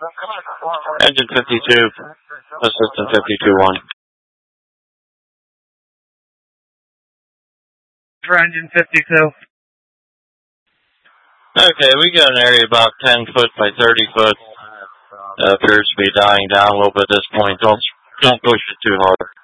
Engine 52, assistant 52-1. For engine 52. Okay, we got an area about 10 foot by 30 foot. Appears to be dying down a little bit at this point. Don't push it too hard.